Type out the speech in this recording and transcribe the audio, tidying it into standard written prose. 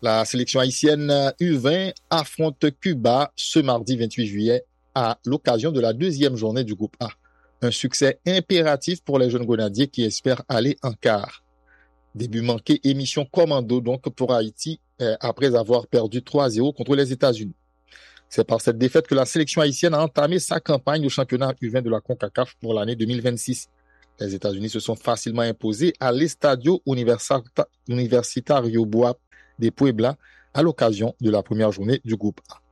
La sélection haïtienne U20 affronte Cuba ce mardi 28 juillet à l'occasion de la deuxième journée du groupe A. Un succès impératif pour les jeunes grenadiers qui espèrent aller en quart. Début manqué, émission commando donc pour Haïti après avoir perdu 3-0 contre les États-Unis. C'est par cette défaite que la sélection haïtienne a entamé sa campagne au championnat U20 de la CONCACAF pour l'année 2026. Les États-Unis se sont facilement imposés à l'Estadio Universitario Boa de Puebla à l'occasion de la première journée du groupe A.